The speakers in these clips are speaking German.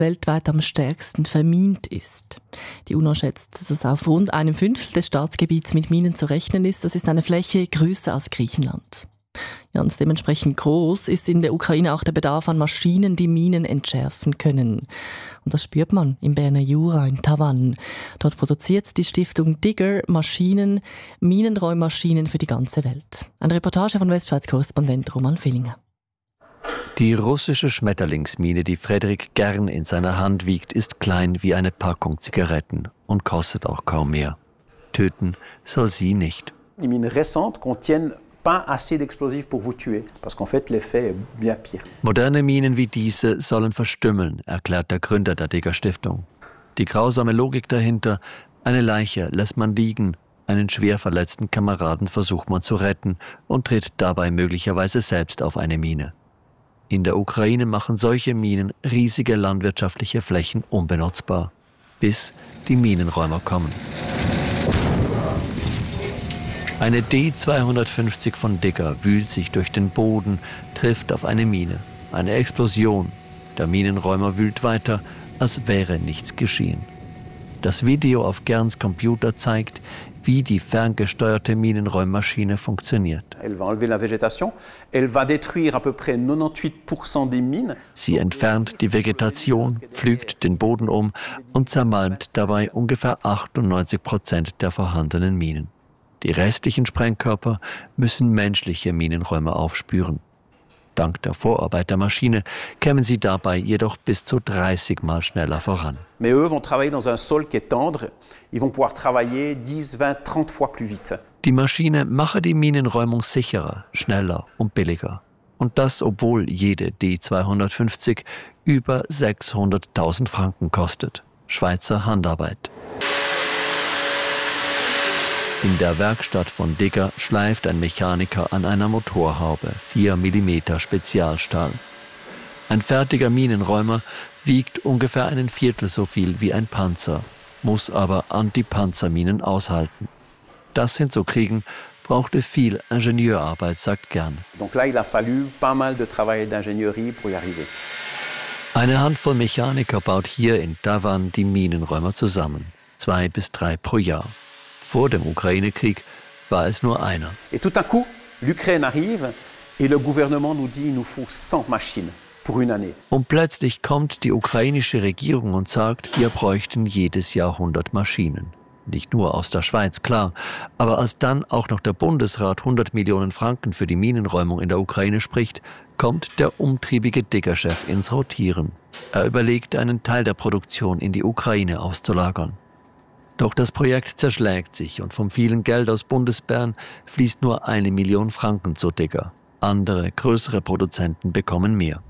weltweit am stärksten vermint ist. Die UNO schätzt, dass es auf rund 1/5 des Staatsgebiets mit Minen zu rechnen ist. Das ist eine Fläche größer als Griechenland. Ganz dementsprechend groß ist in der Ukraine auch der Bedarf an Maschinen, die Minen entschärfen können. Und das spürt man im Berner Jura in Tavannes. Dort produziert die Stiftung Digger Maschinen, Minenräummaschinen für die ganze Welt. Eine Reportage von Westschweiz-Korrespondent Roman Villinger. Die russische Schmetterlingsmine, die Frederik Gern in seiner Hand wiegt, ist klein wie eine Packung Zigaretten und kostet auch kaum mehr. Töten soll sie nicht. Die Minen récentes contiennent pas assez d'explosifs pour vous tuer, parce qu'en fait l'effet est bien pire. Moderne Minen wie diese sollen verstümmeln, erklärt der Gründer der Digger Stiftung. Die grausame Logik dahinter: eine Leiche lässt man liegen, einen schwer verletzten Kameraden versucht man zu retten und tritt dabei möglicherweise selbst auf eine Mine. In der Ukraine machen solche Minen riesige landwirtschaftliche Flächen unbenutzbar, bis die Minenräumer kommen. Eine D250 von Digger wühlt sich durch den Boden, trifft auf eine Mine. Eine Explosion. Der Minenräumer wühlt weiter, als wäre nichts geschehen. Das Video auf Gerns Computer zeigt, wie die ferngesteuerte Minenräummaschine funktioniert. Sie entfernt die Vegetation, pflügt den Boden um und zermalmt dabei ungefähr 98% der vorhandenen Minen. Die restlichen Sprengkörper müssen menschliche Minenräumer aufspüren. Dank der Vorarbeit der Maschine kämen sie dabei jedoch bis zu 30 Mal schneller voran. Mais eux vont travailler dans un sol qui est tendre, ils vont pouvoir travailler 10, 20, 30 fois plus vite. Die Maschine mache die Minenräumung sicherer, schneller und billiger. Und das, obwohl jede D250 über 600.000 Franken kostet. Schweizer Handarbeit. In der Werkstatt von Digger schleift ein Mechaniker an einer Motorhaube, 4 mm Spezialstahl. Ein fertiger Minenräumer wiegt ungefähr 1/4 so viel wie ein Panzer, muss aber Anti-Panzerminen aushalten. Das hinzukriegen, brauchte viel Ingenieurarbeit, sagt Gern. Donc là, il a fallu pas mal de travail d'ingénierie pour y arriver. Eine Handvoll Mechaniker baut hier in Tavannes die Minenräumer zusammen, 2 bis 3 pro Jahr. Vor dem Ukraine-Krieg war es nur einer. Et tout à coup, l'Ukraine arrive et le gouvernement nous dit, il nous faut 100 machines pour une année. Und plötzlich kommt die ukrainische Regierung und sagt, wir bräuchten jedes Jahr 100 Maschinen. Nicht nur aus der Schweiz, klar, aber als dann auch noch der Bundesrat 100 Millionen Franken für die Minenräumung in der Ukraine spricht, kommt der umtriebige Digger-Chef ins Rotieren. Er überlegt, einen Teil der Produktion in die Ukraine auszulagern. Doch das Projekt zerschlägt sich und vom vielen Geld aus Bundesbern fließt nur 1 Million Franken zu Digger. Andere, größere Produzenten bekommen mehr.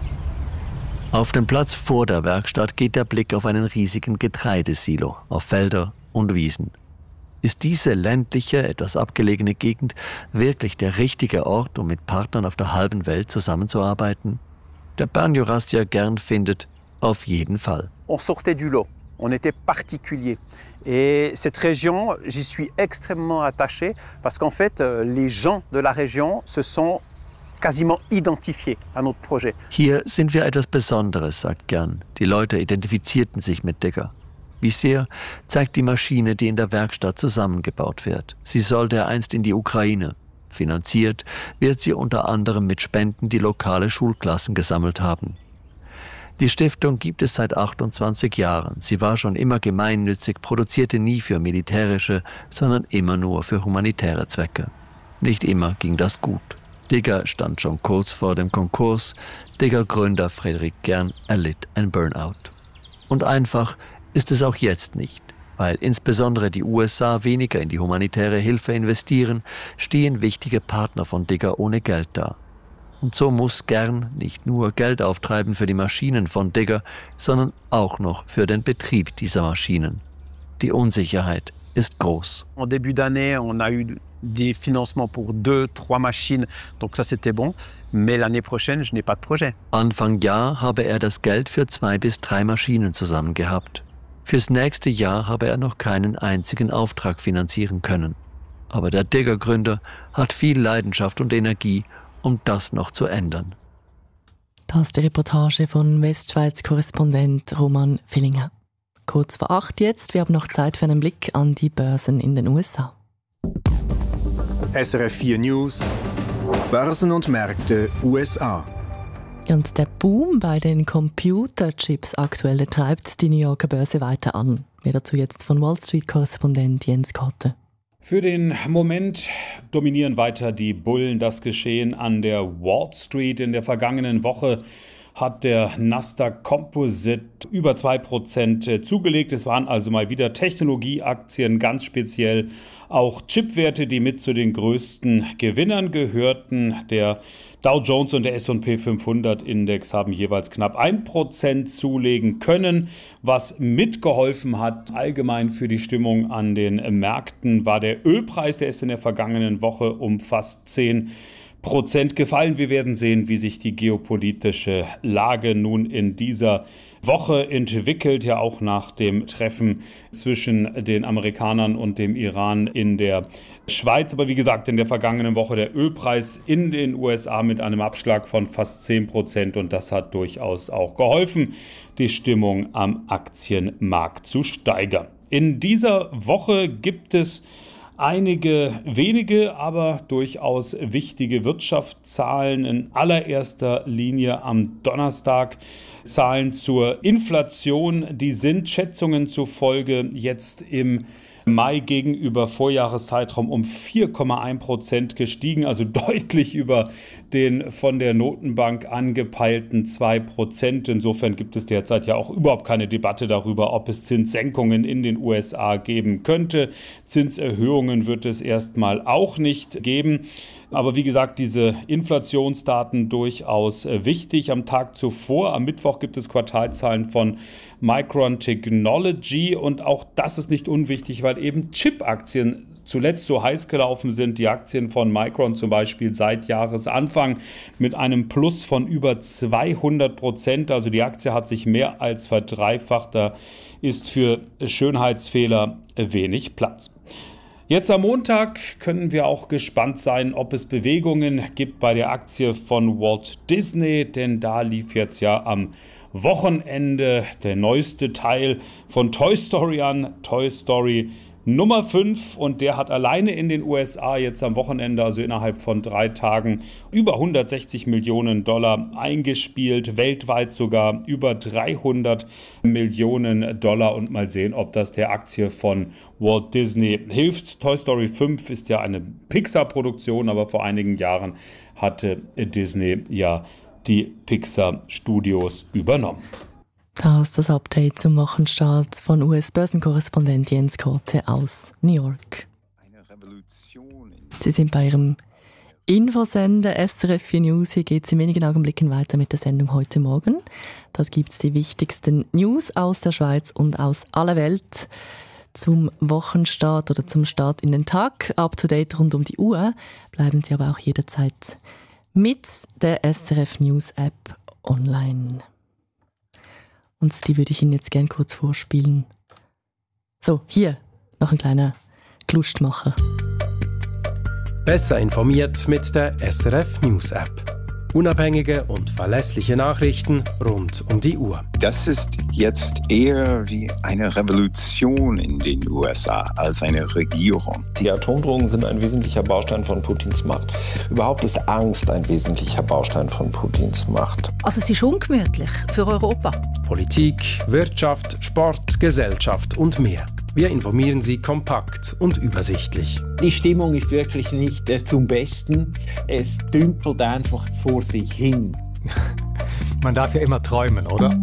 Auf dem Platz vor der Werkstatt geht der Blick auf einen riesigen Getreidesilo, auf Felder und Wiesen. Ist diese ländliche, etwas abgelegene Gegend wirklich der richtige Ort, um mit Partnern auf der halben Welt zusammenzuarbeiten? Der Bernjurassier Gern findet, auf jeden Fall. On sortait du lot. On était particulier. Et cette région, j'y suis extrêmement attaché parce qu'en fait, les gens de la région se sont quasiment identifiés à notre projet. Hier sind wir etwas Besonderes, sagt Gern. Die Leute identifizierten sich mit Digger. Wie sehr, zeigt die Maschine, die in der Werkstatt zusammengebaut wird. Sie sollte einst in die Ukraine. Finanziert wird sie unter anderem mit Spenden, die lokale Schulklassen gesammelt haben. Die Stiftung gibt es seit 28 Jahren. Sie war schon immer gemeinnützig, produzierte nie für militärische, sondern immer nur für humanitäre Zwecke. Nicht immer ging das gut. Digger stand schon kurz vor dem Konkurs. Digger-Gründer Frederik Gern erlitt ein Burnout. Und einfach ist es auch jetzt nicht. Weil insbesondere die USA weniger in die humanitäre Hilfe investieren, stehen wichtige Partner von Digger ohne Geld da. Und so muss Gern nicht nur Geld auftreiben für die Maschinen von Digger, sondern auch noch für den Betrieb dieser Maschinen. Die Unsicherheit ist groß. En début d'année, on a eu des financements pour 2, 3 machines, donc ça c'était bon. Mais l'année prochaine, je n'ai pas de projet. Anfang Jahr habe er das Geld für 2 bis 3 Maschinen zusammen gehabt. Fürs nächste Jahr habe er noch keinen einzigen Auftrag finanzieren können. Aber der Digger-Gründer hat viel Leidenschaft und Energie, um das noch zu ändern. Das ist die Reportage von Westschweiz-Korrespondent Roman Villinger. Kurz vor 8 jetzt, wir haben noch Zeit für einen Blick an die Börsen in den USA. SRF 4 News, Börsen und Märkte USA. Und der Boom bei den Computerchips aktuell treibt die New Yorker Börse weiter an. Mehr dazu jetzt von Wall Street-Korrespondent Jens Kotte. Für den Moment dominieren weiter die Bullen das Geschehen an der Wall Street. In der vergangenen Woche hat der Nasdaq Composite über 2% zugelegt. Es waren also mal wieder Technologieaktien, ganz speziell auch Chipwerte, die mit zu den größten Gewinnern gehörten. Der Dow Jones und der S&P 500 Index haben jeweils knapp 1% zulegen können. Was mitgeholfen hat allgemein für die Stimmung an den Märkten war der Ölpreis. Der ist in der vergangenen Woche um fast 10% gefallen. Wir werden sehen, wie sich die geopolitische Lage nun in dieser Woche entwickelt, ja auch nach dem Treffen zwischen den Amerikanern und dem Iran in der Schweiz. Aber wie gesagt, in der vergangenen Woche der Ölpreis in den USA mit einem Abschlag von fast 10% und das hat durchaus auch geholfen, die Stimmung am Aktienmarkt zu steigern. In dieser Woche gibt es einige wenige, aber durchaus wichtige Wirtschaftszahlen. In allererster Linie am Donnerstag Zahlen zur Inflation. Die sind Schätzungen zufolge jetzt im Mai gegenüber Vorjahreszeitraum um 4,1% gestiegen, also deutlich über den von der Notenbank angepeilten 2%. Insofern gibt es derzeit ja auch überhaupt keine Debatte darüber, ob es Zinssenkungen in den USA geben könnte. Zinserhöhungen wird es erstmal auch nicht geben. Aber wie gesagt, diese Inflationsdaten durchaus wichtig. Am Tag zuvor, am Mittwoch, gibt es Quartalzahlen von Micron Technology und auch das ist nicht unwichtig, weil eben Chip-Aktien zuletzt so heiß gelaufen sind. Die Aktien von Micron zum Beispiel seit Jahresanfang mit einem Plus von über 200%. Also die Aktie hat sich mehr als verdreifacht. Da ist für Schönheitsfehler wenig Platz. Jetzt am Montag können wir auch gespannt sein, ob es Bewegungen gibt bei der Aktie von Walt Disney, denn da lief jetzt ja am Wochenende der neueste Teil von Toy Story an, Toy Story Nummer 5 und der hat alleine in den USA jetzt am Wochenende, also innerhalb von 3 Tagen, über 160 Millionen Dollar eingespielt, weltweit sogar über 300 Millionen Dollar und mal sehen, ob das der Aktie von Walt Disney hilft. Toy Story 5 ist ja eine Pixar-Produktion, aber vor einigen Jahren hatte Disney ja die Pixar-Studios übernommen. Das ist das Update zum Wochenstart von US-Börsenkorrespondent Jens Kotte aus New York. Sie sind bei Ihrem Infosender SRF 4 News. Hier geht es in wenigen Augenblicken weiter mit der Sendung heute Morgen. Dort gibt es die wichtigsten News aus der Schweiz und aus aller Welt zum Wochenstart oder zum Start in den Tag. Up to date rund um die Uhr. Bleiben Sie aber auch jederzeit mit der SRF News App online. Und die würde ich Ihnen jetzt gerne kurz vorspielen. So, hier noch ein kleiner Glustmacher. Besser informiert mit der SRF News App. Unabhängige und verlässliche Nachrichten rund um die Uhr. Das ist jetzt eher wie eine Revolution in den USA als eine Regierung. Die Atomdrohungen sind ein wesentlicher Baustein von Putins Macht. Überhaupt ist Angst ein wesentlicher Baustein von Putins Macht. Also es ist ungemütlich für Europa. Politik, Wirtschaft, Sport, Gesellschaft und mehr. Wir informieren Sie kompakt und übersichtlich. Die Stimmung ist wirklich nicht zum Besten. Es dümpelt einfach vor sich hin. Man darf ja immer träumen, oder?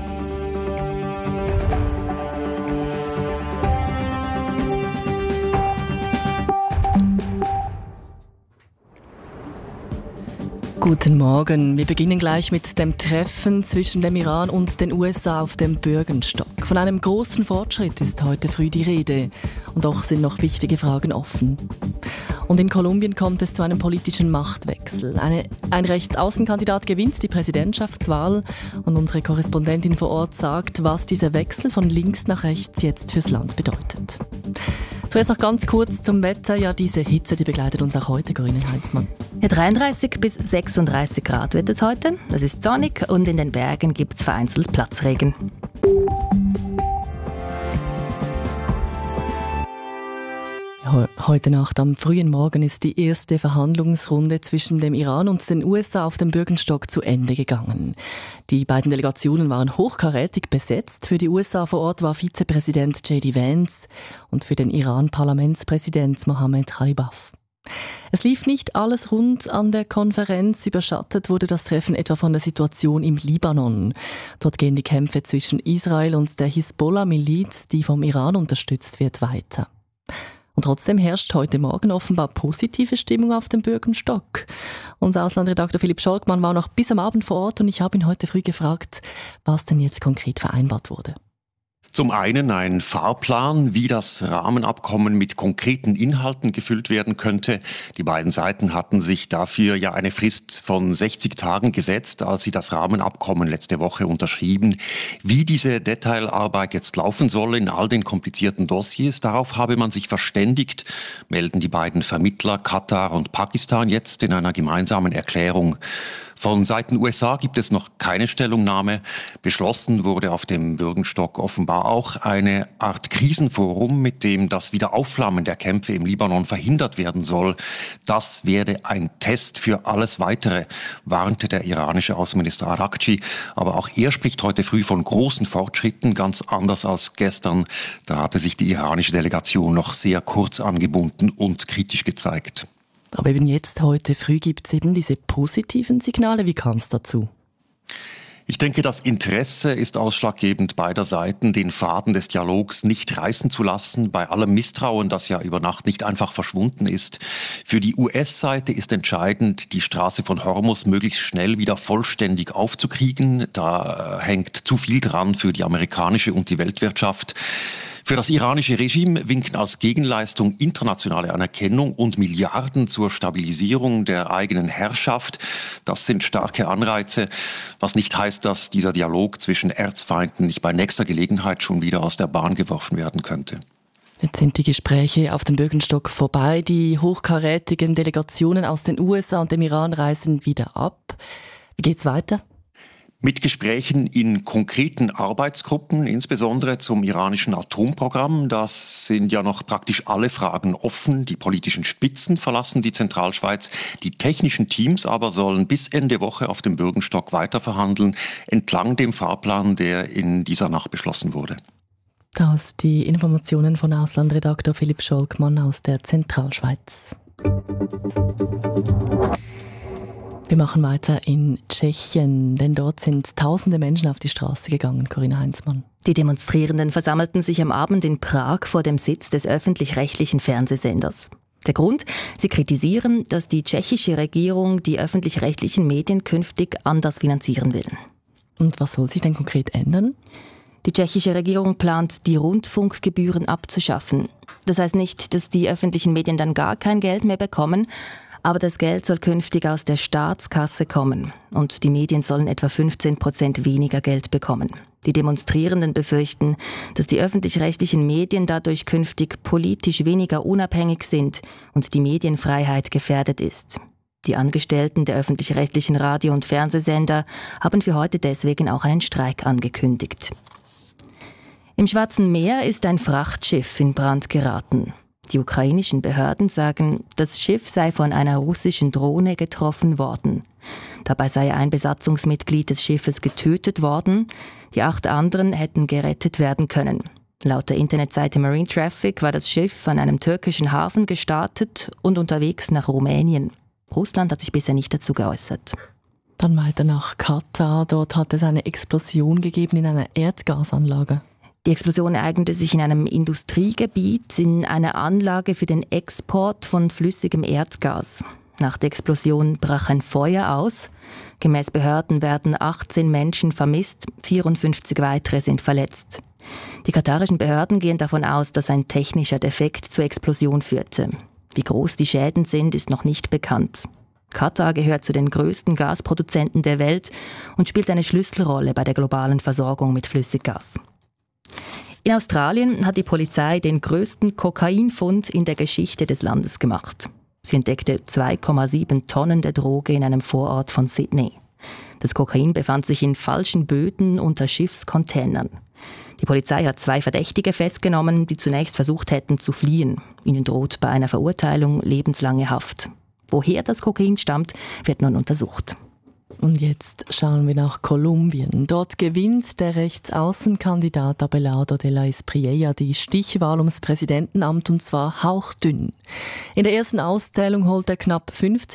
Guten Morgen. Wir beginnen gleich mit dem Treffen zwischen dem Iran und den USA auf dem Bürgenstock. Von einem großen Fortschritt ist heute früh die Rede. Und doch sind noch wichtige Fragen offen. Und in Kolumbien kommt es zu einem politischen Machtwechsel. Ein Rechtsaußenkandidat gewinnt die Präsidentschaftswahl und unsere Korrespondentin vor Ort sagt, was dieser Wechsel von links nach rechts jetzt fürs Land bedeutet. Zuerst noch ganz kurz zum Wetter. Ja, diese Hitze, die begleitet uns auch heute, Corinne Heinzmann. Ja, 33 bis 36 Grad wird es heute. Es ist sonnig und in den Bergen gibt es vereinzelt Platzregen. Heute Nacht am frühen Morgen ist die erste Verhandlungsrunde zwischen dem Iran und den USA auf dem Bürgenstock zu Ende gegangen. Die beiden Delegationen waren hochkarätig besetzt. Für die USA vor Ort war Vizepräsident J.D. Vance und für den Iran Parlamentspräsident Mohammed Khalibaf. Es lief nicht alles rund an der Konferenz. Überschattet wurde das Treffen etwa von der Situation im Libanon. Dort gehen die Kämpfe zwischen Israel und der Hisbollah-Miliz, die vom Iran unterstützt wird, weiter. Und trotzdem herrscht heute Morgen offenbar positive Stimmung auf dem Bürgenstock. Unser Auslandredakteur Philipp Scholkmann war noch bis am Abend vor Ort und ich habe ihn heute früh gefragt, was denn jetzt konkret vereinbart wurde. Zum einen ein Fahrplan, wie das Rahmenabkommen mit konkreten Inhalten gefüllt werden könnte. Die beiden Seiten hatten sich dafür ja eine Frist von 60 Tagen gesetzt, als sie das Rahmenabkommen letzte Woche unterschrieben. Wie diese Detailarbeit jetzt laufen soll in all den komplizierten Dossiers, darauf habe man sich verständigt, melden die beiden Vermittler Katar und Pakistan jetzt in einer gemeinsamen Erklärung. Von Seiten USA gibt es noch keine Stellungnahme. Beschlossen wurde auf dem Bürgenstock offenbar auch eine Art Krisenforum, mit dem das Wiederaufflammen der Kämpfe im Libanon verhindert werden soll. Das werde ein Test für alles Weitere, warnte der iranische Außenminister Araghchi. Aber auch er spricht heute früh von großen Fortschritten, ganz anders als gestern. Da hatte sich die iranische Delegation noch sehr kurz angebunden und kritisch gezeigt. Aber eben jetzt, heute früh, gibt es eben diese positiven Signale. Wie kam es dazu? Ich denke, das Interesse ist ausschlaggebend beider Seiten, den Faden des Dialogs nicht reißen zu lassen, bei allem Misstrauen, das ja über Nacht nicht einfach verschwunden ist. Für die US-Seite ist entscheidend, die Straße von Hormuz möglichst schnell wieder vollständig aufzukriegen. Da hängt zu viel dran für die amerikanische und die Weltwirtschaft. Für das iranische Regime winken als Gegenleistung internationale Anerkennung und Milliarden zur Stabilisierung der eigenen Herrschaft. Das sind starke Anreize, was nicht heißt, dass dieser Dialog zwischen Erzfeinden nicht bei nächster Gelegenheit schon wieder aus der Bahn geworfen werden könnte. Jetzt sind die Gespräche auf dem Bürgenstock vorbei. Die hochkarätigen Delegationen aus den USA und dem Iran reisen wieder ab. Wie geht's weiter? Mit Gesprächen in konkreten Arbeitsgruppen, insbesondere zum iranischen Atomprogramm. Das sind ja noch praktisch alle Fragen offen. Die politischen Spitzen verlassen die Zentralschweiz. Die technischen Teams aber sollen bis Ende Woche auf dem Bürgenstock weiterverhandeln, entlang dem Fahrplan, der in dieser Nacht beschlossen wurde. Das die Informationen von Auslandredakteur Philipp Scholkmann aus der Zentralschweiz. Wir machen weiter in Tschechien, denn dort sind tausende Menschen auf die Straße gegangen, Corinna Heinzmann. Die Demonstrierenden versammelten sich am Abend in Prag vor dem Sitz des öffentlich-rechtlichen Fernsehsenders. Der Grund? Sie kritisieren, dass die tschechische Regierung die öffentlich-rechtlichen Medien künftig anders finanzieren will. Und was soll sich denn konkret ändern? Die tschechische Regierung plant, die Rundfunkgebühren abzuschaffen. Das heißt nicht, dass die öffentlichen Medien dann gar kein Geld mehr bekommen, aber das Geld soll künftig aus der Staatskasse kommen und die Medien sollen etwa 15% weniger Geld bekommen. Die Demonstrierenden befürchten, dass die öffentlich-rechtlichen Medien dadurch künftig politisch weniger unabhängig sind und die Medienfreiheit gefährdet ist. Die Angestellten der öffentlich-rechtlichen Radio- und Fernsehsender haben für heute deswegen auch einen Streik angekündigt. Im Schwarzen Meer ist ein Frachtschiff in Brand geraten. Die ukrainischen Behörden sagen, das Schiff sei von einer russischen Drohne getroffen worden. Dabei sei ein Besatzungsmitglied des Schiffes getötet worden. Die 8 anderen hätten gerettet werden können. Laut der Internetseite Marine Traffic war das Schiff an einem türkischen Hafen gestartet und unterwegs nach Rumänien. Russland hat sich bisher nicht dazu geäußert. Dann weiter nach Katar. Dort hat es eine Explosion gegeben in einer Erdgasanlage. Die Explosion ereignete sich in einem Industriegebiet, in einer Anlage für den Export von flüssigem Erdgas. Nach der Explosion brach ein Feuer aus. Gemäß Behörden werden 18 Menschen vermisst, 54 weitere sind verletzt. Die katarischen Behörden gehen davon aus, dass ein technischer Defekt zur Explosion führte. Wie groß die Schäden sind, ist noch nicht bekannt. Katar gehört zu den größten Gasproduzenten der Welt und spielt eine Schlüsselrolle bei der globalen Versorgung mit Flüssiggas. In Australien hat die Polizei den größten Kokainfund in der Geschichte des Landes gemacht. Sie entdeckte 2,7 Tonnen der Droge in einem Vorort von Sydney. Das Kokain befand sich in falschen Böden unter Schiffscontainern. Die Polizei hat 2 Verdächtige festgenommen, die zunächst versucht hätten zu fliehen. Ihnen droht bei einer Verurteilung lebenslange Haft. Woher das Kokain stammt, wird nun untersucht. Und jetzt schauen wir nach Kolumbien. Dort gewinnt der Rechtsaußenkandidat Abelardo de la Espriella die Stichwahl ums Präsidentenamt, und zwar hauchdünn. In der ersten Auszählung holt er knapp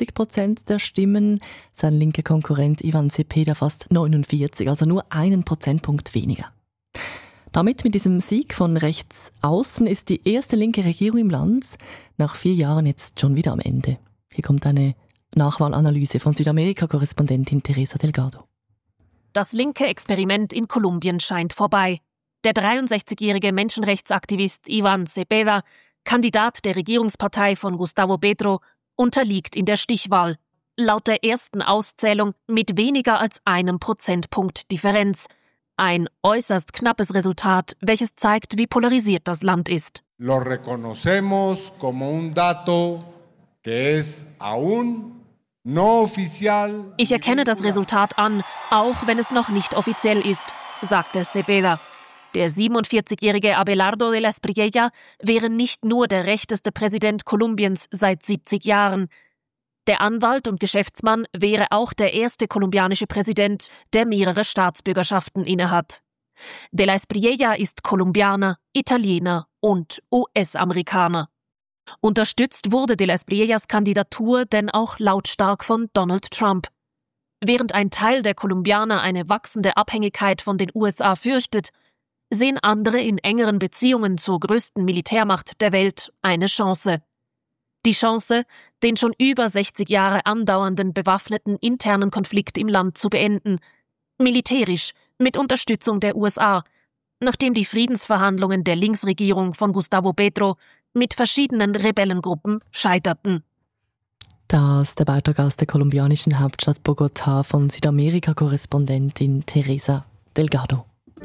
50% der Stimmen. Sein linker Konkurrent Ivan Cepeda fast 49, also nur 1 Prozentpunkt weniger. Damit, mit diesem Sieg von rechts außen, ist die erste linke Regierung im Land nach 4 Jahren jetzt schon wieder am Ende. Hier kommt eine Nachwahlanalyse von Südamerika-Korrespondentin Teresa Delgado. Das linke Experiment in Kolumbien scheint vorbei. Der 63-jährige Menschenrechtsaktivist Ivan Cepeda, Kandidat der Regierungspartei von Gustavo Petro, unterliegt in der Stichwahl. Laut der ersten Auszählung mit weniger als 1 Prozentpunkt Differenz. Ein äußerst knappes Resultat, welches zeigt, wie polarisiert das Land ist. Lo reconocemos como un dato que es aún no oficial. Ich erkenne das Resultat an, auch wenn es noch nicht offiziell ist, sagte Cepeda. Der 47-jährige Abelardo de la Espriella wäre nicht nur der rechteste Präsident Kolumbiens seit 70 Jahren. Der Anwalt und Geschäftsmann wäre auch der erste kolumbianische Präsident, der mehrere Staatsbürgerschaften innehat. De la Espriella ist Kolumbianer, Italiener und US-Amerikaner. Unterstützt wurde de la Espriellas Kandidatur denn auch lautstark von Donald Trump. Während ein Teil der Kolumbianer eine wachsende Abhängigkeit von den USA fürchtet, sehen andere in engeren Beziehungen zur größten Militärmacht der Welt eine Chance. Die Chance, den schon über 60 Jahre andauernden bewaffneten internen Konflikt im Land zu beenden. Militärisch, mit Unterstützung der USA, nachdem die Friedensverhandlungen der Linksregierung von Gustavo Petro mit verschiedenen Rebellengruppen scheiterten. Das ist der Beitrag aus der kolumbianischen Hauptstadt Bogotá von Südamerika-Korrespondentin Teresa Delgado.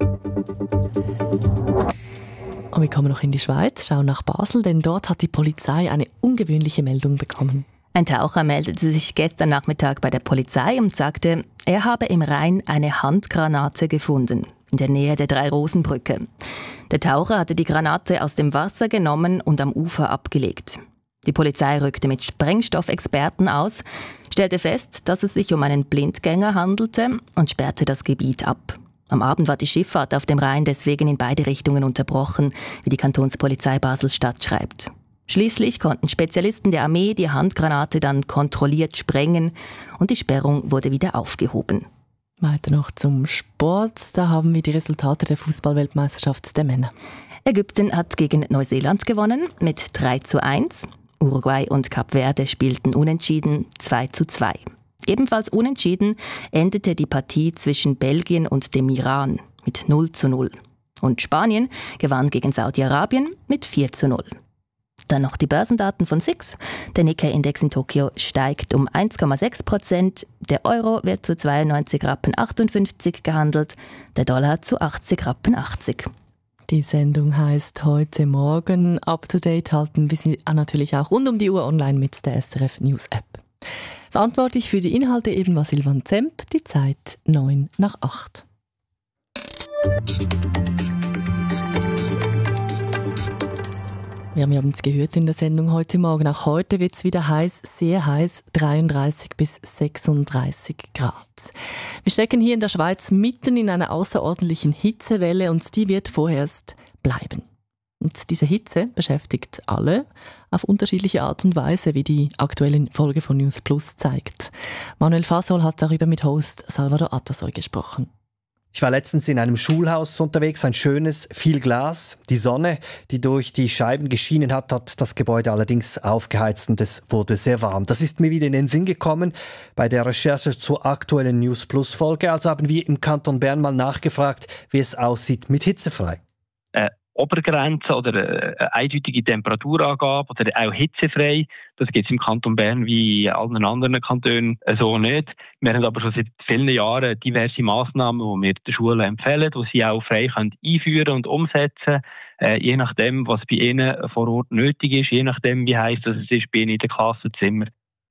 Und wir kommen noch in die Schweiz, schauen nach Basel, denn dort hat die Polizei eine ungewöhnliche Meldung bekommen. Ein Taucher meldete sich gestern Nachmittag bei der Polizei und sagte, er habe im Rhein eine Handgranate gefunden, in der Nähe der Drei-Rosen-Brücke. Der Taucher hatte die Granate aus dem Wasser genommen und am Ufer abgelegt. Die Polizei rückte mit Sprengstoffexperten aus, stellte fest, dass es sich um einen Blindgänger handelte und sperrte das Gebiet ab. Am Abend war die Schifffahrt auf dem Rhein deswegen in beide Richtungen unterbrochen, wie die Kantonspolizei Basel-Stadt schreibt. Schließlich konnten Spezialisten der Armee die Handgranate dann kontrolliert sprengen und die Sperrung wurde wieder aufgehoben. Weiter noch zum Sport. Da haben wir die Resultate der Fußball-Weltmeisterschaft der Männer. Ägypten hat gegen Neuseeland gewonnen mit 3:1. Uruguay und Kap Verde spielten unentschieden 2:2. Ebenfalls unentschieden endete die Partie zwischen Belgien und dem Iran mit 0:0. Und Spanien gewann gegen Saudi-Arabien mit 4:0. Dann noch die Börsendaten von SIX. Der Nikkei-Index in Tokio steigt um 1,6%. Der Euro wird zu 92,58 Rappen gehandelt. Der Dollar zu 80,80 Rappen. Die Sendung heisst «Heute Morgen». Up to date halten wir Sie natürlich auch rund um die Uhr online mit der SRF News App. Verantwortlich für die Inhalte eben war Silvan Zemp. Die Zeit 7:09. Wir haben es gehört in der Sendung heute Morgen. Auch heute wird es wieder heiß, sehr heiß, 33 bis 36 Grad. Wir stecken hier in der Schweiz mitten in einer außerordentlichen Hitzewelle und die wird vorerst bleiben. Und diese Hitze beschäftigt alle auf unterschiedliche Art und Weise, wie die aktuelle Folge von News Plus zeigt. Manuel Fasol hat darüber mit Host Salvador Atasoy gesprochen. Ich war letztens in einem Schulhaus unterwegs, ein schönes, viel Glas. Die Sonne, die durch die Scheiben geschienen hat, hat das Gebäude allerdings aufgeheizt und es wurde sehr warm. Das ist mir wieder in den Sinn gekommen bei der Recherche zur aktuellen News Plus Folge. Also haben wir im Kanton Bern mal nachgefragt, wie es aussieht mit hitzefrei. Obergrenze oder eine eindeutige Temperaturangabe oder auch hitzefrei. Das gibt es im Kanton Bern wie in allen anderen Kantonen so nicht. Wir haben aber schon seit vielen Jahren diverse Massnahmen, die wir den Schulen empfehlen, die sie auch frei einführen und umsetzen können. Je nachdem, was bei ihnen vor Ort nötig ist, je nachdem, wie heiß es ist bei ihnen in den Klassenzimmer.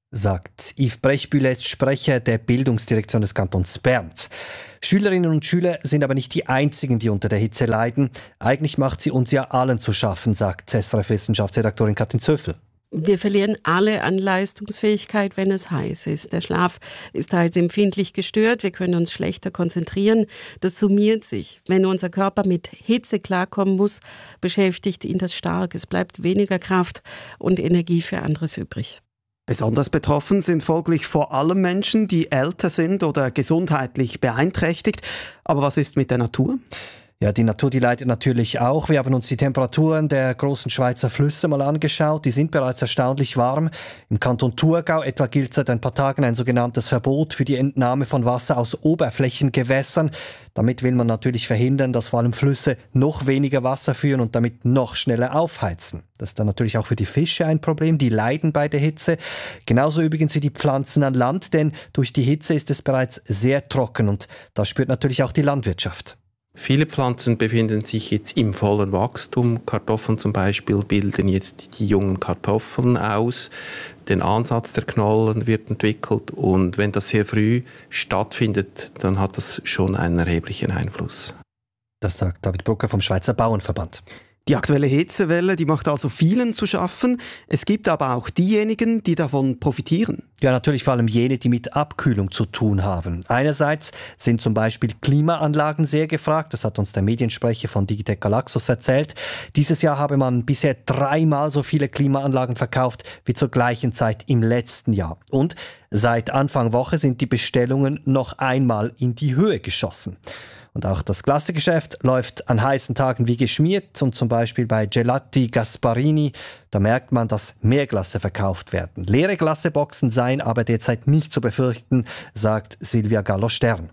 Sagt Yves Brechbühles, Sprecher der Bildungsdirektion des Kantons Bern. Schülerinnen und Schüler sind aber nicht die einzigen, die unter der Hitze leiden. Eigentlich macht sie uns ja allen zu schaffen, sagt SRF-Wissenschaftsredaktorin Katrin Zöffel. Wir verlieren alle an Leistungsfähigkeit, wenn es heiß ist. Der Schlaf ist teils empfindlich gestört, wir können uns schlechter konzentrieren. Das summiert sich. Wenn unser Körper mit Hitze klarkommen muss, beschäftigt ihn das stark. Es bleibt weniger Kraft und Energie für anderes übrig. Besonders betroffen sind folglich vor allem Menschen, die älter sind oder gesundheitlich beeinträchtigt. Aber was ist mit der Natur? Ja, die Natur, die leidet natürlich auch. Wir haben uns die Temperaturen der großen Schweizer Flüsse mal angeschaut. Die sind bereits erstaunlich warm. Im Kanton Thurgau etwa gilt seit ein paar Tagen ein sogenanntes Verbot für die Entnahme von Wasser aus Oberflächengewässern. Damit will man natürlich verhindern, dass vor allem Flüsse noch weniger Wasser führen und damit noch schneller aufheizen. Das ist dann natürlich auch für die Fische ein Problem. Die leiden bei der Hitze. Genauso übrigens wie die Pflanzen an Land, denn durch die Hitze ist es bereits sehr trocken und das spürt natürlich auch die Landwirtschaft. Viele Pflanzen befinden sich jetzt im vollen Wachstum. Kartoffeln zum Beispiel bilden jetzt die jungen Kartoffeln aus. Der Ansatz der Knollen wird entwickelt und wenn das sehr früh stattfindet, dann hat das schon einen erheblichen Einfluss. Das sagt David Brucker vom Schweizer Bauernverband. Die aktuelle Hitzewelle, die macht also vielen zu schaffen. Es gibt aber auch diejenigen, die davon profitieren. Ja, natürlich vor allem jene, die mit Abkühlung zu tun haben. Einerseits sind zum Beispiel Klimaanlagen sehr gefragt. Das hat uns der Mediensprecher von Digitec Galaxus erzählt. Dieses Jahr habe man bisher 3-mal so viele Klimaanlagen verkauft wie zur gleichen Zeit im letzten Jahr. Und seit Anfang Woche sind die Bestellungen noch einmal in die Höhe geschossen. Und auch das Glassegeschäft läuft an heißen Tagen wie geschmiert. Und zum Beispiel bei Gelati Gasparini, da merkt man, dass mehr Glasse verkauft werden. Leere Glasseboxen seien aber derzeit nicht zu befürchten, sagt Silvia Gallo-Stern.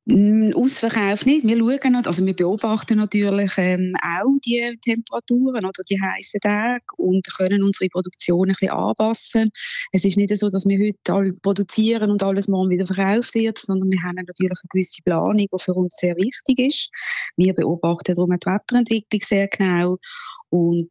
Ausverkauf nicht. Wir schauen, also wir beobachten natürlich auch die Temperaturen oder die heißen Tage und können unsere Produktion ein bisschen anpassen. Es ist nicht so, dass wir heute alle produzieren und alles morgen wieder verkauft wird, sondern wir haben natürlich eine gewisse Planung, die für uns sehr wichtig ist. Wir beobachten darum die Wetterentwicklung sehr genau. Und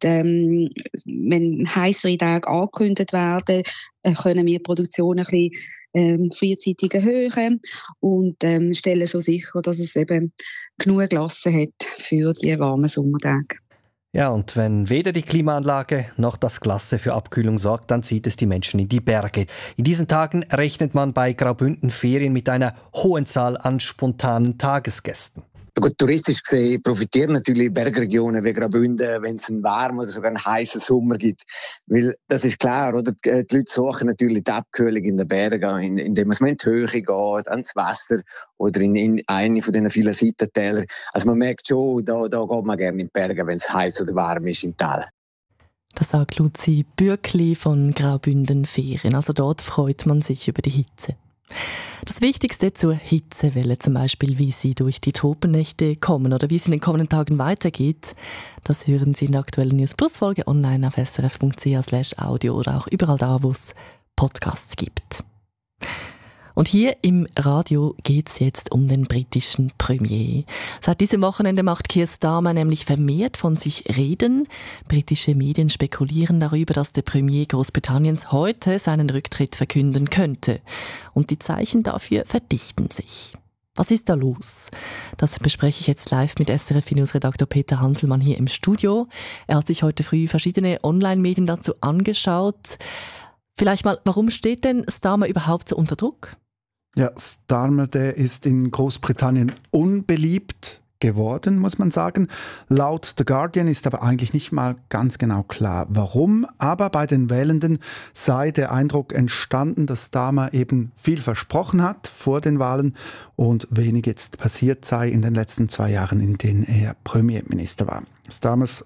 wenn heissere Tage angekündigt werden, können wir die Produktion ein bisschen frühzeitig erhöhen und stellen so sicher, dass es eben genug Glasse hat für die warmen Sommertage. Ja, und wenn weder die Klimaanlage noch das Glasse für Abkühlung sorgt, dann zieht es die Menschen in die Berge. In diesen Tagen rechnet man bei Graubünden Ferien mit einer hohen Zahl an spontanen Tagesgästen. Gut, touristisch gesehen profitieren natürlich Bergregionen wie Graubünden, wenn es einen warmen oder sogar einen heißen Sommer gibt. Weil das ist klar, oder? Die Leute suchen natürlich die Abkühlung in den Bergen, indem man in die Höhe geht, ans Wasser oder in eine von diesen vielen Seitentälern. Also man merkt schon, da geht man gerne in die Berge, wenn es heiß oder warm ist im Tal. Das sagt Luzi Bürkli von Graubünden Ferien. Also dort freut man sich über die Hitze. Das Wichtigste zur Hitzewelle, zum Beispiel wie sie durch die Tropennächte kommen oder wie es in den kommenden Tagen weitergeht, das hören Sie in der aktuellen News Plus Folge online auf srf.ch/audio oder auch überall da, wo es Podcasts gibt. Und hier im Radio geht es jetzt um den britischen Premier. Seit diesem Wochenende macht Keir Starmer nämlich vermehrt von sich reden. Britische Medien spekulieren darüber, dass der Premier Großbritanniens heute seinen Rücktritt verkünden könnte. Und die Zeichen dafür verdichten sich. Was ist da los? Das bespreche ich jetzt live mit SRF-News-Redaktor Peter Hanselmann hier im Studio. Er hat sich heute früh verschiedene Online-Medien dazu angeschaut. Vielleicht mal, warum steht denn Starmer überhaupt so unter Druck? Ja, Starmer, der ist in Großbritannien unbeliebt geworden, muss man sagen. Laut The Guardian ist aber eigentlich nicht mal ganz genau klar, warum. Aber bei den Wählenden sei der Eindruck entstanden, dass Starmer eben viel versprochen hat vor den Wahlen und wenig jetzt passiert sei in den letzten 2 Jahren, in denen er Premierminister war. Starmers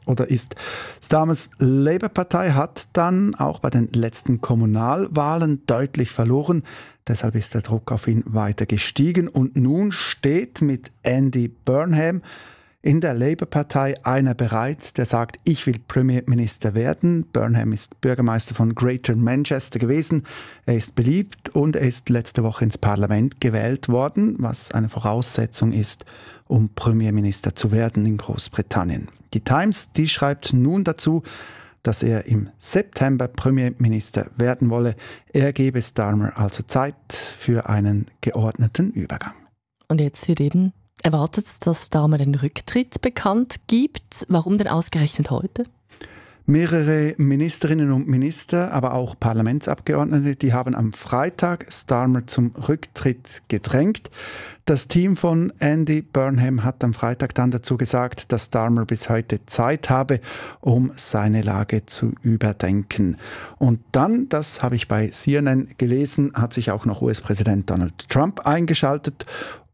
Labour-Partei hat dann auch bei den letzten Kommunalwahlen deutlich verloren. Deshalb ist der Druck auf ihn weiter gestiegen. Und nun steht mit Andy Burnham In der Labour-Partei einer bereit, der sagt, ich will Premierminister werden. Burnham ist Bürgermeister von Greater Manchester gewesen. Er ist beliebt und er ist letzte Woche ins Parlament gewählt worden, was eine Voraussetzung ist, um Premierminister zu werden in Großbritannien. Die Times, die schreibt nun dazu, dass er im September Premierminister werden wolle. Er gebe Starmer also Zeit für einen geordneten Übergang. Und jetzt wird eben erwartet, dass Starmer den Rücktritt bekannt gibt. Warum denn ausgerechnet heute? Mehrere Ministerinnen und Minister, aber auch Parlamentsabgeordnete, die haben am Freitag Starmer zum Rücktritt gedrängt. Das Team von Andy Burnham hat am Freitag dann dazu gesagt, dass Starmer bis heute Zeit habe, um seine Lage zu überdenken. Und dann, das habe ich bei CNN gelesen, hat sich auch noch US-Präsident Donald Trump eingeschaltet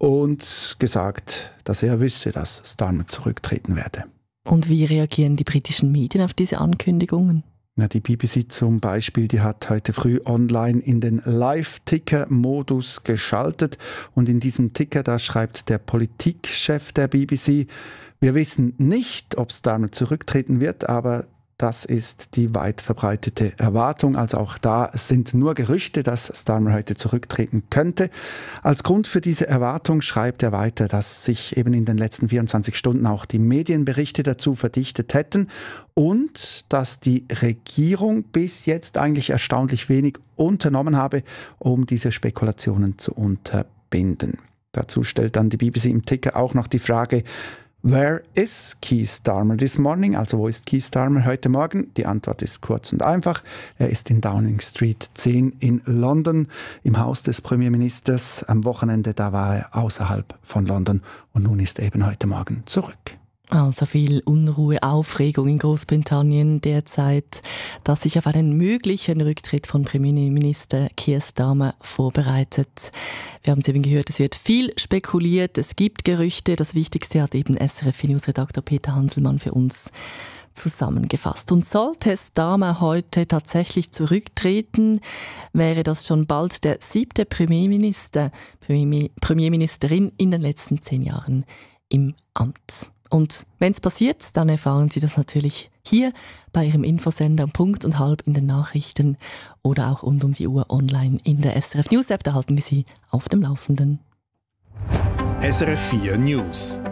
und gesagt, dass er wüsste, dass Starmer zurücktreten werde. Und wie reagieren die britischen Medien auf diese Ankündigungen? Ja, die BBC zum Beispiel, die hat heute früh online in den Live-Ticker-Modus geschaltet. Und in diesem Ticker, da schreibt der Politikchef der BBC, wir wissen nicht, ob Starmer zurücktreten wird, aber das ist die weit verbreitete Erwartung. Also auch da sind nur Gerüchte, dass Starmer heute zurücktreten könnte. Als Grund für diese Erwartung schreibt er weiter, dass sich eben in den letzten 24 Stunden auch die Medienberichte dazu verdichtet hätten und dass die Regierung bis jetzt eigentlich erstaunlich wenig unternommen habe, um diese Spekulationen zu unterbinden. Dazu stellt dann die BBC im Ticker auch noch die Frage, Where is Keir Starmer this morning? Also wo ist Keir Starmer heute Morgen? Die Antwort ist kurz und einfach. Er ist in Downing Street 10 in London im Haus des Premierministers. Am Wochenende, da war er außerhalb von London und nun ist er eben heute Morgen zurück. Also viel Unruhe, Aufregung in Großbritannien derzeit, dass sich auf einen möglichen Rücktritt von Premierminister Keir Starmer vorbereitet. Wir haben es eben gehört, es wird viel spekuliert, es gibt Gerüchte. Das Wichtigste hat eben SRF-News-Redakteur Peter Hanselmann für uns zusammengefasst. Und sollte Starmer heute tatsächlich zurücktreten, wäre das schon bald der 7. Premierministerin in den letzten 10 Jahren im Amt. Und wenn es passiert, dann erfahren Sie das natürlich hier bei Ihrem Infosender um Punkt und halb in den Nachrichten oder auch rund um die Uhr online in der SRF News App. Da halten wir Sie auf dem Laufenden. SRF 4 News.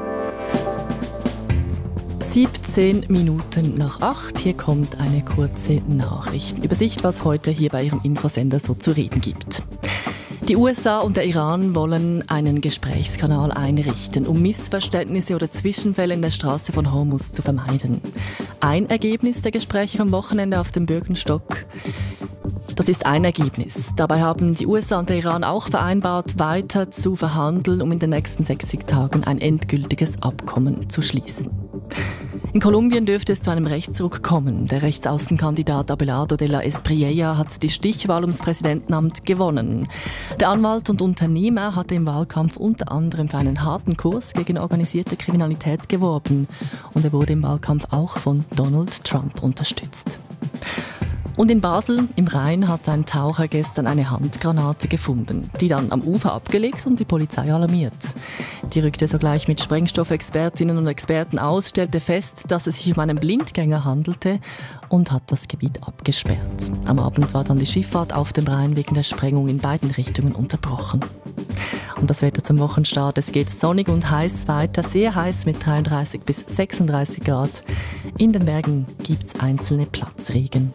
17 Minuten nach 8. Hier kommt eine kurze Nachrichtenübersicht, was heute hier bei Ihrem Infosender so zu reden gibt. Die USA und der Iran wollen einen Gesprächskanal einrichten, um Missverständnisse oder Zwischenfälle in der Straße von Hormuz zu vermeiden. Ein Ergebnis der Gespräche am Wochenende auf dem Birkenstock. Das ist ein Ergebnis. Dabei haben die USA und der Iran auch vereinbart, weiter zu verhandeln, um in den nächsten 60 Tagen ein endgültiges Abkommen zu schließen. In Kolumbien dürfte es zu einem Rechtsruck kommen. Der Rechtsaußenkandidat Abelardo de la Espriella hat die Stichwahl ums Präsidentenamt gewonnen. Der Anwalt und Unternehmer hatte im Wahlkampf unter anderem für einen harten Kurs gegen organisierte Kriminalität geworben. Und er wurde im Wahlkampf auch von Donald Trump unterstützt. Und in Basel im Rhein hat ein Taucher gestern eine Handgranate gefunden, die dann am Ufer abgelegt und die Polizei alarmiert. Die rückte sogleich mit Sprengstoffexpertinnen und Experten aus, stellte fest, dass es sich um einen Blindgänger handelte und hat das Gebiet abgesperrt. Am Abend war dann die Schifffahrt auf dem Rhein wegen der Sprengung in beiden Richtungen unterbrochen. Und das Wetter zum Wochenstart, es geht sonnig und heiß weiter, sehr heiß mit 33 bis 36 Grad. In den Bergen gibt es einzelne Platzregen.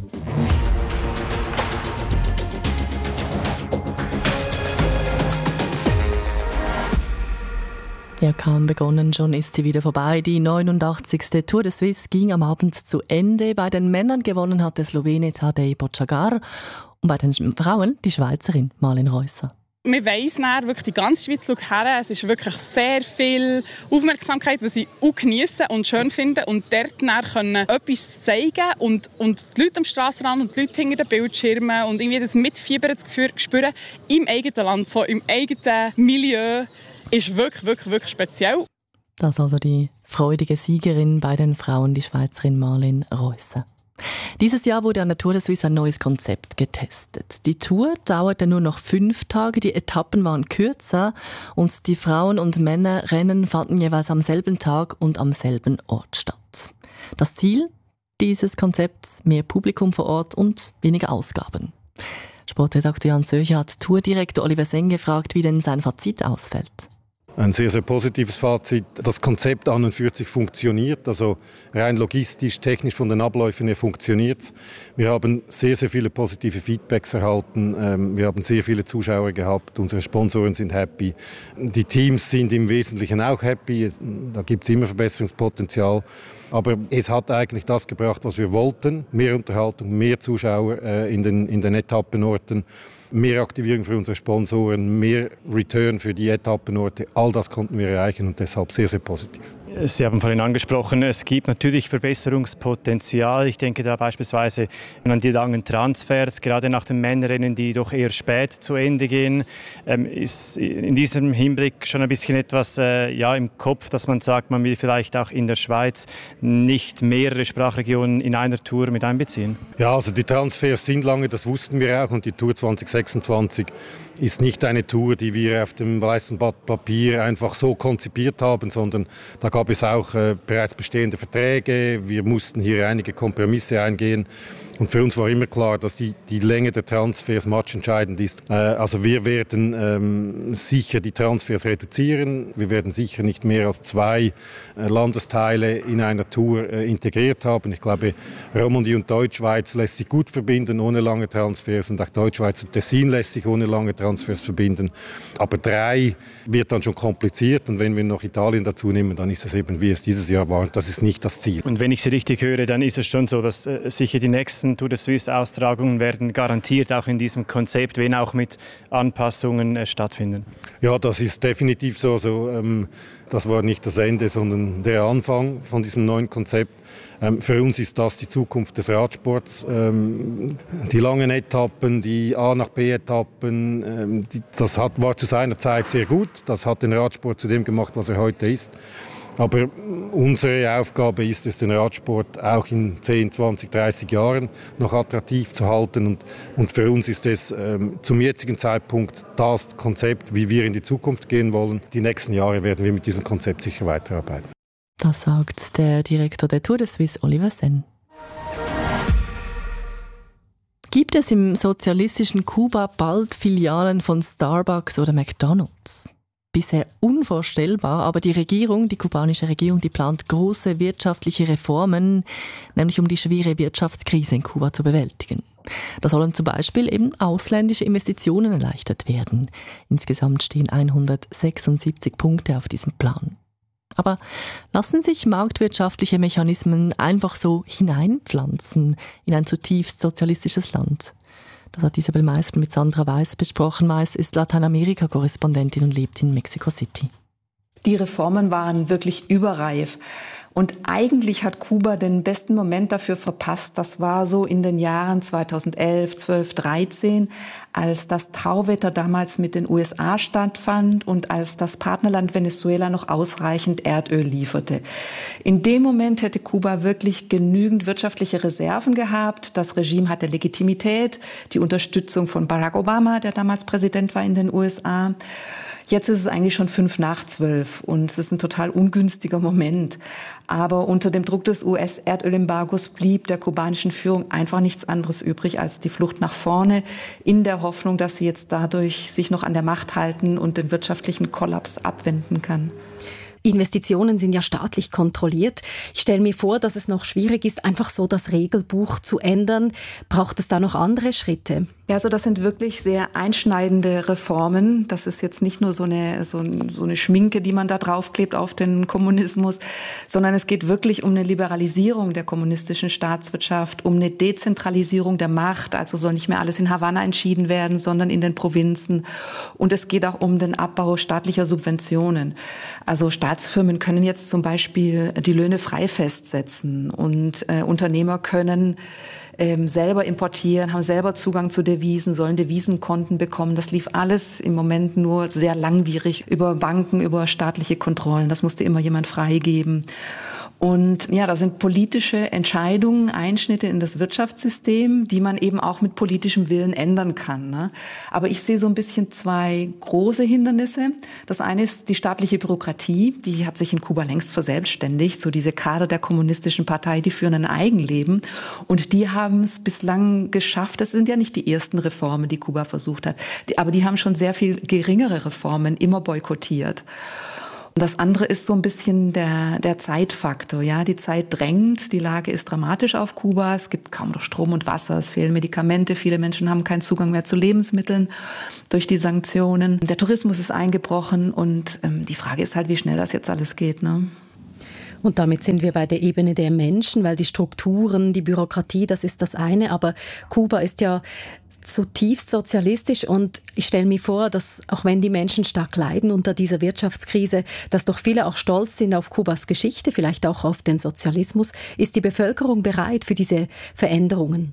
Ja, kaum begonnen, schon ist sie wieder vorbei. Die 89. Tour de Suisse ging am Abend zu Ende. Bei den Männern gewonnen hat der Slowene Tadej Pogačar und bei den Frauen die Schweizerin Marlen Reusser. Man weiss dann, wirklich die ganze Schweiz schaut her. Es ist wirklich sehr viel Aufmerksamkeit, was ich auch geniessen und schön finde. Und dort dann etwas zeigen und die Leute am Strassenrand und die Leute hinter den Bildschirmen und irgendwie das Mitfiebern spüren im eigenen Land, so im eigenen Milieu, ist wirklich, wirklich, wirklich speziell. Das ist also die freudige Siegerin bei den Frauen, die Schweizerin Marlen Reusser. Dieses Jahr wurde an der Tour de Suisse ein neues Konzept getestet. Die Tour dauerte nur noch 5 Tage, die Etappen waren kürzer und die Frauen- und Männerrennen fanden jeweils am selben Tag und am selben Ort statt. Das Ziel dieses Konzepts: mehr Publikum vor Ort und weniger Ausgaben. Sportredakteur Jan Söcher hat Tourdirektor Oliver Senn gefragt, wie denn sein Fazit ausfällt. Ein sehr, sehr positives Fazit. Das Konzept an und für sich funktioniert, also rein logistisch, technisch von den Abläufen her funktioniert es. Wir haben sehr, sehr viele positive Feedbacks erhalten. Wir haben sehr viele Zuschauer gehabt. Unsere Sponsoren sind happy. Die Teams sind im Wesentlichen auch happy. Da gibt es immer Verbesserungspotenzial. Aber es hat eigentlich das gebracht, was wir wollten. Mehr Unterhaltung, mehr Zuschauer in den Etappenorten. Mehr Aktivierung für unsere Sponsoren, mehr Return für die Etappenorte. All das konnten wir erreichen und deshalb sehr, sehr positiv. Sie haben vorhin angesprochen, es gibt natürlich Verbesserungspotenzial. Ich denke da beispielsweise an die langen Transfers, gerade nach den Männerrennen, die doch eher spät zu Ende gehen. Ist in diesem Hinblick schon ein bisschen etwas im Kopf, dass man sagt, man will vielleicht auch in der Schweiz nicht mehrere Sprachregionen in einer Tour mit einbeziehen? Ja, also die Transfers sind lange, das wussten wir auch, und die Tour 2026 ist nicht eine Tour, die wir auf dem weißen Blatt Papier einfach so konzipiert haben, sondern da gab es auch bereits bestehende Verträge. Wir mussten hier einige Kompromisse eingehen. Und für uns war immer klar, dass die Länge der Transfers matchentscheidend ist. Also wir werden sicher die Transfers reduzieren. Wir werden sicher nicht mehr als 2 Landesteile in einer Tour integriert haben. Ich glaube, Romandie und Deutschschweiz lässt sich gut verbinden ohne lange Transfers, und auch Deutschschweiz und Tessin lässt sich ohne lange Transfers verbinden. Aber 3 wird dann schon kompliziert, und wenn wir noch Italien dazu nehmen, dann ist es eben, wie es dieses Jahr war. Das ist nicht das Ziel. Und wenn ich Sie richtig höre, dann ist es schon so, dass sicher die nächsten Tour de Suisse Austragungen werden garantiert auch in diesem Konzept, wenn auch mit Anpassungen stattfinden. Ja, das ist definitiv so. Das war nicht das Ende, sondern der Anfang von diesem neuen Konzept. Für uns ist das die Zukunft des Radsports. Die langen Etappen, die A- nach B-Etappen, das war zu seiner Zeit sehr gut. Das hat den Radsport zu dem gemacht, was er heute ist. Aber unsere Aufgabe ist es, den Radsport auch in 10, 20, 30 Jahren noch attraktiv zu halten. Und für uns ist es zum jetzigen Zeitpunkt das Konzept, wie wir in die Zukunft gehen wollen. Die nächsten Jahre werden wir mit diesem Konzept sicher weiterarbeiten. Das sagt der Direktor der Tour de Suisse, Oliver Senn. Gibt es im sozialistischen Kuba bald Filialen von Starbucks oder McDonald's? Bisher unvorstellbar, aber die kubanische Regierung, die plant große wirtschaftliche Reformen, nämlich um die schwere Wirtschaftskrise in Kuba zu bewältigen. Da sollen zum Beispiel eben ausländische Investitionen erleichtert werden. Insgesamt stehen 176 Punkte auf diesem Plan. Aber lassen sich marktwirtschaftliche Mechanismen einfach so hineinpflanzen in ein zutiefst sozialistisches Land? Das hat Isabel Meister mit Sandra Weiss besprochen. Weiss ist Lateinamerika-Korrespondentin und lebt in Mexico City. Die Reformen waren wirklich überreif. Und eigentlich hat Kuba den besten Moment dafür verpasst. Das war so in den Jahren 2011, 12, 13, als das Tauwetter damals mit den USA stattfand und als das Partnerland Venezuela noch ausreichend Erdöl lieferte. In dem Moment hätte Kuba wirklich genügend wirtschaftliche Reserven gehabt. Das Regime hatte Legitimität, die Unterstützung von Barack Obama, der damals Präsident war in den USA. Jetzt ist es eigentlich schon 11:55 und es ist ein total ungünstiger Moment. Aber unter dem Druck des US-Erdölembargos blieb der kubanischen Führung einfach nichts anderes übrig als die Flucht nach vorne, in der Hoffnung, dass sie jetzt dadurch sich noch an der Macht halten und den wirtschaftlichen Kollaps abwenden kann. Investitionen sind ja staatlich kontrolliert. Ich stelle mir vor, dass es noch schwierig ist, einfach so das Regelbuch zu ändern. Braucht es da noch andere Schritte? Ja, also das sind wirklich sehr einschneidende Reformen. Das ist jetzt nicht nur so eine Schminke, die man da draufklebt auf den Kommunismus, sondern es geht wirklich um eine Liberalisierung der kommunistischen Staatswirtschaft, um eine Dezentralisierung der Macht. Also soll nicht mehr alles in Havanna entschieden werden, sondern in den Provinzen. Und es geht auch um den Abbau staatlicher Subventionen. Also Staatsfirmen können jetzt zum Beispiel die Löhne frei festsetzen und Unternehmer können selber importieren, haben selber Zugang zu Devisen, sollen Devisenkonten bekommen. Das lief alles im Moment nur sehr langwierig über Banken, über staatliche Kontrollen. Das musste immer jemand freigeben. Und ja, da sind politische Entscheidungen, Einschnitte in das Wirtschaftssystem, die man eben auch mit politischem Willen ändern kann. Ne? Aber ich sehe so ein bisschen zwei große Hindernisse. Das eine ist die staatliche Bürokratie, die hat sich in Kuba längst verselbstständigt. So diese Kader der kommunistischen Partei, die führen ein Eigenleben. Und die haben es bislang geschafft, das sind ja nicht die ersten Reformen, die Kuba versucht hat, aber die haben schon sehr viel geringere Reformen immer boykottiert. Und das andere ist so ein bisschen der Zeitfaktor. Ja, die Zeit drängt, die Lage ist dramatisch auf Kuba. Es gibt kaum noch Strom und Wasser, es fehlen Medikamente. Viele Menschen haben keinen Zugang mehr zu Lebensmitteln durch die Sanktionen. Der Tourismus ist eingebrochen und die Frage ist halt, wie schnell das jetzt alles geht, ne? Und damit sind wir bei der Ebene der Menschen, weil die Strukturen, die Bürokratie, das ist das eine. Aber Kuba ist ja zutiefst sozialistisch und ich stelle mir vor, dass auch wenn die Menschen stark leiden unter dieser Wirtschaftskrise, dass doch viele auch stolz sind auf Kubas Geschichte, vielleicht auch auf den Sozialismus. Ist die Bevölkerung bereit für diese Veränderungen?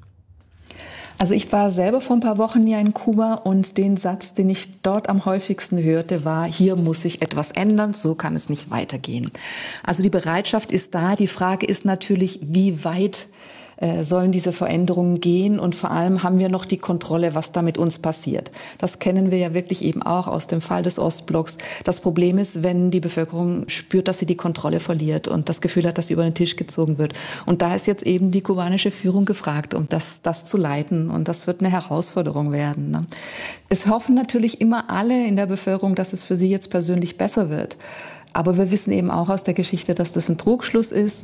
Also ich war selber vor ein paar Wochen ja in Kuba und den Satz, den ich dort am häufigsten hörte, war, hier muss sich etwas ändern, so kann es nicht weitergehen. Also die Bereitschaft ist da, die Frage ist natürlich, wie weit sollen diese Veränderungen gehen und vor allem haben wir noch die Kontrolle, was da mit uns passiert. Das kennen wir ja wirklich eben auch aus dem Fall des Ostblocks. Das Problem ist, wenn die Bevölkerung spürt, dass sie die Kontrolle verliert und das Gefühl hat, dass sie über den Tisch gezogen wird. Und da ist jetzt eben die kubanische Führung gefragt, um das zu leiten und das wird eine Herausforderung werden. Ne? Es hoffen natürlich immer alle in der Bevölkerung, dass es für sie jetzt persönlich besser wird. Aber wir wissen eben auch aus der Geschichte, dass das ein Trugschluss ist.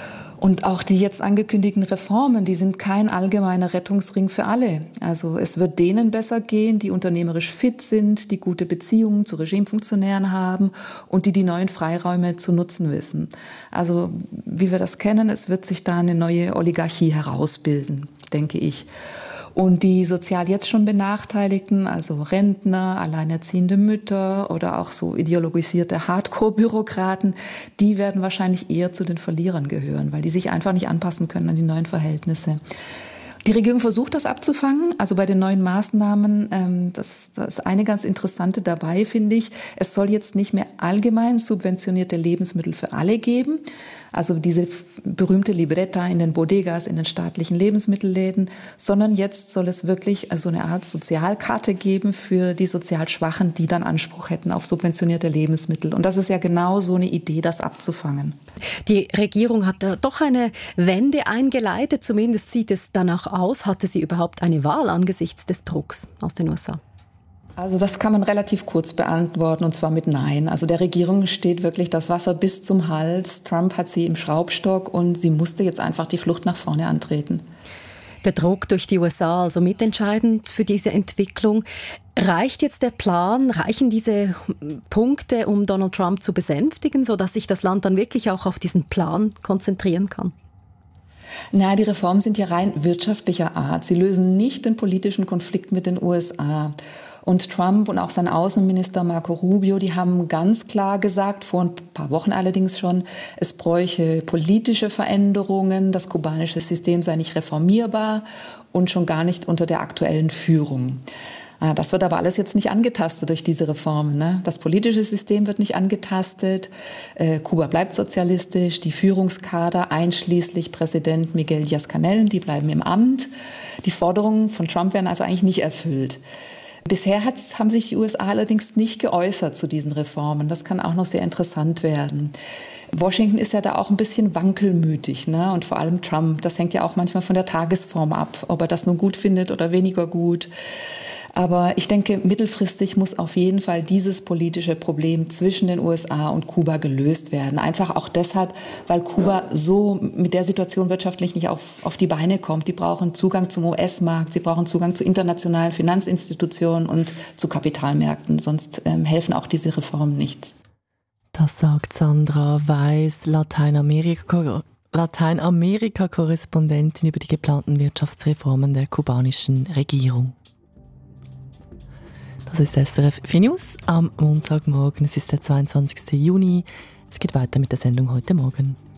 Und auch die jetzt angekündigten Reformen, die sind kein allgemeiner Rettungsring für alle. Also es wird denen besser gehen, die unternehmerisch fit sind, die gute Beziehungen zu Regimefunktionären haben und die neuen Freiräume zu nutzen wissen. Also wie wir das kennen, es wird sich da eine neue Oligarchie herausbilden, denke ich. Und die sozial jetzt schon Benachteiligten, also Rentner, alleinerziehende Mütter oder auch so ideologisierte Hardcore-Bürokraten, die werden wahrscheinlich eher zu den Verlierern gehören, weil die sich einfach nicht anpassen können an die neuen Verhältnisse. Die Regierung versucht, das abzufangen. Also bei den neuen Maßnahmen, das ist eine ganz interessante dabei, finde ich. Es soll jetzt nicht mehr allgemein subventionierte Lebensmittel für alle geben. Also diese berühmte Libreta in den Bodegas, in den staatlichen Lebensmittelläden, sondern jetzt soll es wirklich also eine Art Sozialkarte geben für die sozial Schwachen, die dann Anspruch hätten auf subventionierte Lebensmittel. Und das ist ja genau so eine Idee, das abzufangen. Die Regierung hat da doch eine Wende eingeleitet, zumindest sieht es danach aus. Hatte sie überhaupt eine Wahl angesichts des Drucks aus den USA? Also das kann man relativ kurz beantworten und zwar mit Nein. Also der Regierung steht wirklich das Wasser bis zum Hals. Trump hat sie im Schraubstock und sie musste jetzt einfach die Flucht nach vorne antreten. Der Druck durch die USA, also mitentscheidend für diese Entwicklung. Reicht jetzt der Plan, reichen diese Punkte, um Donald Trump zu besänftigen, sodass sich das Land dann wirklich auch auf diesen Plan konzentrieren kann? Na, die Reformen sind ja rein wirtschaftlicher Art. Sie lösen nicht den politischen Konflikt mit den USA. Und Trump und auch sein Außenminister Marco Rubio, die haben ganz klar gesagt, vor ein paar Wochen allerdings schon, es bräuche politische Veränderungen, das kubanische System sei nicht reformierbar und schon gar nicht unter der aktuellen Führung. Das wird aber alles jetzt nicht angetastet durch diese Reformen. Ne? Das politische System wird nicht angetastet. Kuba bleibt sozialistisch. Die Führungskader, einschließlich Präsident Miguel Díaz-Canel, die bleiben im Amt. Die Forderungen von Trump werden also eigentlich nicht erfüllt. Bisher haben sich die USA allerdings nicht geäußert zu diesen Reformen. Das kann auch noch sehr interessant werden. Washington ist ja da auch ein bisschen wankelmütig, ne? Und vor allem Trump. Das hängt ja auch manchmal von der Tagesform ab, ob er das nun gut findet oder weniger gut. Aber ich denke, mittelfristig muss auf jeden Fall dieses politische Problem zwischen den USA und Kuba gelöst werden. Einfach auch deshalb, weil Kuba so mit der Situation wirtschaftlich nicht auf die Beine kommt. Die brauchen Zugang zum US-Markt, sie brauchen Zugang zu internationalen Finanzinstitutionen und zu Kapitalmärkten. Sonst helfen auch diese Reformen nichts. Das sagt Sandra Weiss, Lateinamerika-Korrespondentin über die geplanten Wirtschaftsreformen der kubanischen Regierung. Das ist SRF 4 News am Montagmorgen. Es ist der 22. Juni. Es geht weiter mit der Sendung heute Morgen.